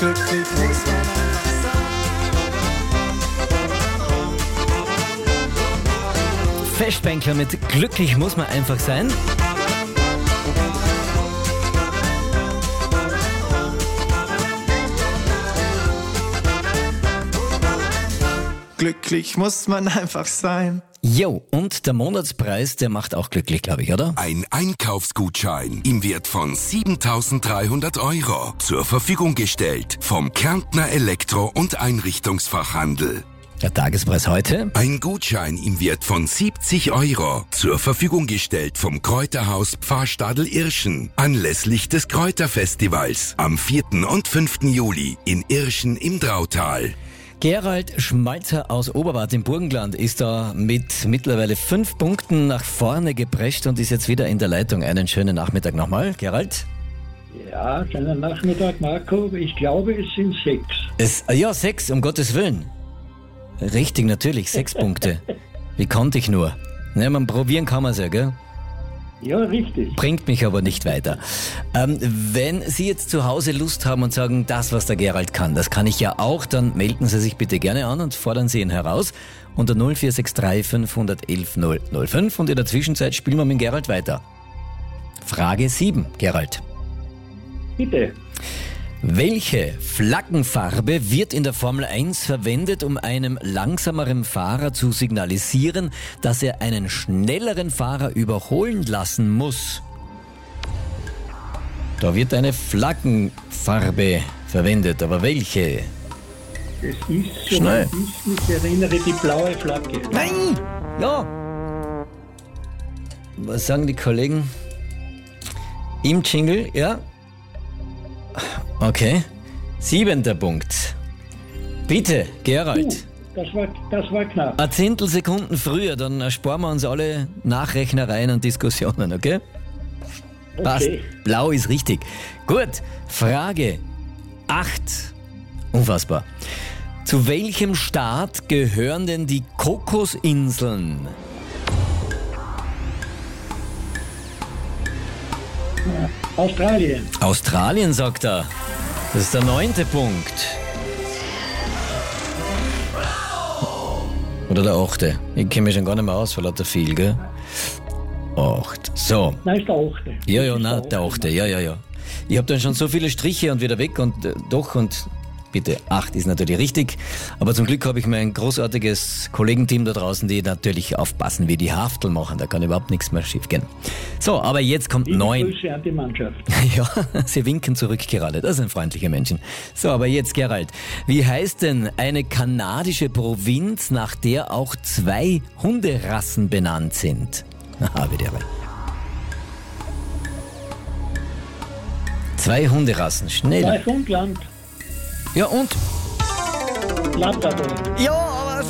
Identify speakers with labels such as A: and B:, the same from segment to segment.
A: Glücklich muss man einfach sein.
B: Festbänkler mit Glücklich muss man einfach sein.
A: Glücklich muss man einfach sein.
B: Jo, und der Monatspreis, der macht auch glücklich, glaube ich, oder?
C: Ein Einkaufsgutschein im Wert von 7.300 € zur Verfügung gestellt vom Kärntner Elektro- und Einrichtungsfachhandel.
B: Der Tagespreis heute?
C: Ein Gutschein im Wert von 70 € zur Verfügung gestellt vom Kräuterhaus Pfarrstadel Irschen anlässlich des Kräuterfestivals am 4. und 5. Juli in Irschen im Drautal.
B: Gerald Schmalzer aus Oberwart im Burgenland ist da mit mittlerweile 5 Punkten nach vorne geprescht und ist jetzt wieder in der Leitung. Einen schönen Nachmittag nochmal, Gerald.
D: Ja, schönen Nachmittag, Marco. Ich glaube, es sind 6.
B: Ja, 6, um Gottes Willen. Richtig, natürlich, 6 Punkte. Wie konnte ich nur? Ne, man probieren kann man es ja, gell?
D: Ja, richtig.
B: Bringt mich aber nicht weiter. Wenn Sie jetzt zu Hause Lust haben und sagen, das, was der Gerald kann, das kann ich ja auch, dann melden Sie sich bitte gerne an und fordern Sie ihn heraus unter 0463 511 005 und in der Zwischenzeit spielen wir mit Gerald weiter. Frage 7, Gerald.
D: Bitte.
B: Welche Flaggenfarbe wird in der Formel 1 verwendet, um einem langsameren Fahrer zu signalisieren, dass er einen schnelleren Fahrer überholen lassen muss? Da wird eine Flaggenfarbe verwendet, aber welche?
D: Das ist, so
B: Schnell.
D: ich mich erinnere, die blaue Flagge.
B: Nein! Ja! Was sagen die Kollegen? Im Jingle, ja? Okay. 7. Punkt. Bitte, Gerald.
D: Das war knapp.
B: Ein Zehntelsekunden früher, dann ersparen wir uns alle Nachrechnereien und Diskussionen, okay? Passt.
D: Okay.
B: Blau ist richtig. Gut. Frage 8. Unfassbar. Zu welchem Staat gehören denn die Kokosinseln?
D: Australien.
B: Australien, sagt er. Das ist der 9. Punkt. Oder der 8. Ich kenne mich schon gar nicht mehr aus, vor lauter viel, gell? 8. So.
D: Nein, ist der 8.
B: Ja, nein, der 8. Ja. Ich habe dann schon so viele Striche und wieder weg und doch und bitte, 8 ist natürlich richtig. Aber zum Glück habe ich mein großartiges Kollegenteam da draußen, die natürlich aufpassen, wie die Haftel machen. Da kann überhaupt nichts mehr schief gehen. So, aber jetzt kommt 9.
D: Grüße an die Mannschaft.
B: Ja, sie winken zurück gerade. Das sind freundliche Menschen. So, aber jetzt, Gerald. Wie heißt denn eine kanadische Provinz, nach der auch 2 Hunderassen benannt sind? Aha, wieder. 2 Hunderassen, schnell.
D: Neufundland.
B: Ja, und?
D: Labrador.
B: Ja, aber...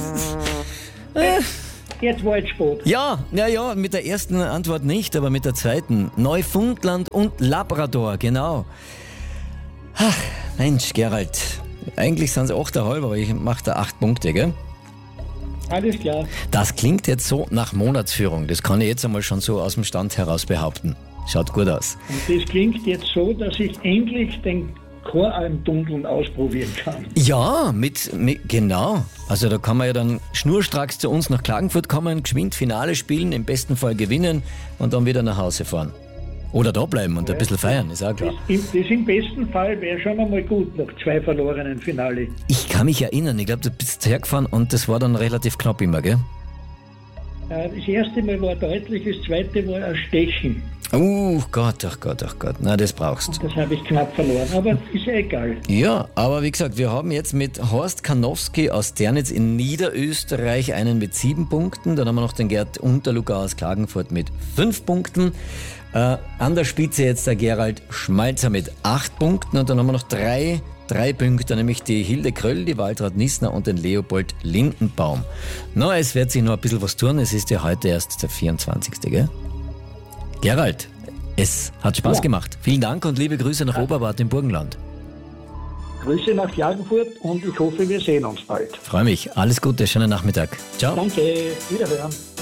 D: Jetzt Waldsport.
B: Ja, mit der ersten Antwort nicht, aber mit der zweiten. Neufundland und Labrador, genau. Ach, Mensch, Gerald. Eigentlich sind es 8,5, aber ich mache da 8 Punkte, gell?
D: Alles klar.
B: Das klingt jetzt so nach Monatsführung. Das kann ich jetzt einmal schon so aus dem Stand heraus behaupten. Schaut gut aus.
D: Und das klingt jetzt so, dass ich endlich den Choralmtundeln ausprobieren kann.
B: Ja, genau. Also da kann man ja dann schnurstracks zu uns nach Klagenfurt kommen, geschwind Finale spielen, im besten Fall gewinnen und dann wieder nach Hause fahren. Oder da bleiben und ein bisschen feiern, ist auch klar.
D: Das im besten Fall wäre schon einmal gut, nach 2 verlorenen Finale.
B: Ich kann mich erinnern, ich glaube, du bist hergefahren und das war dann relativ knapp immer, gell?
D: Das erste Mal war deutlich, das zweite war ein Stechen.
B: Gott. Na, das brauchst.
D: Das habe ich knapp verloren, aber ist ja egal.
B: Ja, aber wie gesagt, wir haben jetzt mit Horst Karnowski aus Ternitz in Niederösterreich einen mit 7 Punkten. Dann haben wir noch den Gerd Unterluger aus Klagenfurt mit 5 Punkten. An der Spitze jetzt der Gerald Schmalzer mit 8 Punkten. Und dann haben wir noch drei Punkte, nämlich die Hilde Kröll, die Waltraud Nissner und den Leopold Lindenbaum. Na, es wird sich noch ein bisschen was tun. Es ist ja heute erst der 24. Gell? Gerald, es hat Spaß gemacht. Vielen Dank und liebe Grüße nach Oberwart im Burgenland.
D: Grüße nach Klagenfurt und ich hoffe, wir sehen uns bald.
B: Freue mich. Alles Gute, schönen Nachmittag. Ciao.
D: Danke, wiederhören.